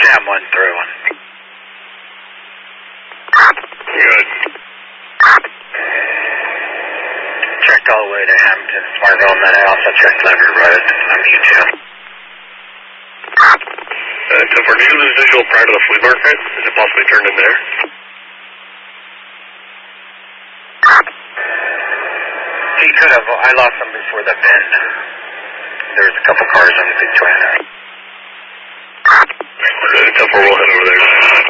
have one through. Good. Checked all the way to Hampton, Smartville, and then I also checked Lever Road on U2. So for news visual prior to the flea market, is it possibly turned in there? He could have. I lost him before the bend. There's a couple cars on the big train. 10-4, we'll head over there.